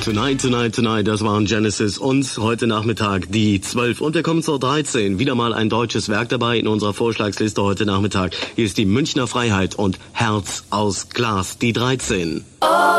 Tonight, Tonight, Tonight, das waren Genesis und heute Nachmittag die 12. Und wir kommen zur 13. Wieder mal ein deutsches Werk dabei in unserer Vorschlagsliste heute Nachmittag. Hier ist die Münchner Freiheit und Herz aus Glas, die 13.